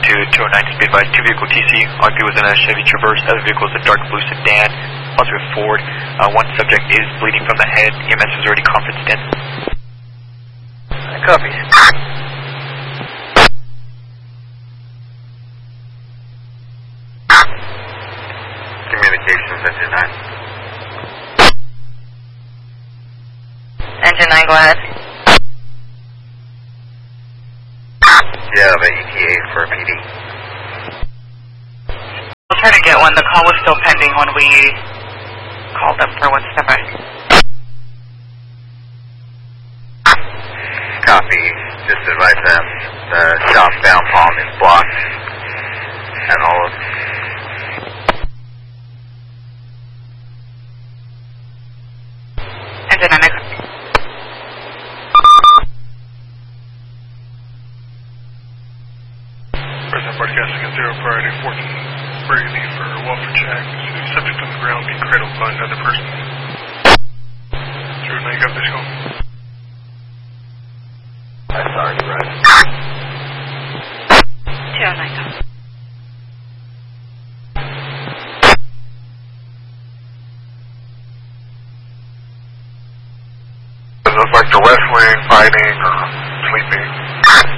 209 to be advised. 2 vehicle TC. All was in a Chevy Traverse. Other vehicle is a dark blue sedan. Also a Ford. One subject is bleeding from the head. EMS was already conferenced in. Copy. Communications, engine 9. Engine 9, go ahead. Yeah, the ETA for PD. We'll try to get one. The call was still pending when we called them for one step by. Copy. Just advise them the southbound palm is blocked and all of Engine 9, President broadcasting at 0 priority 14 Brady for welfare check. Subject on the ground being cradled by another person. 09, got this call. That's already right. 209, go. Does it look like the West Wing fighting or sleeping?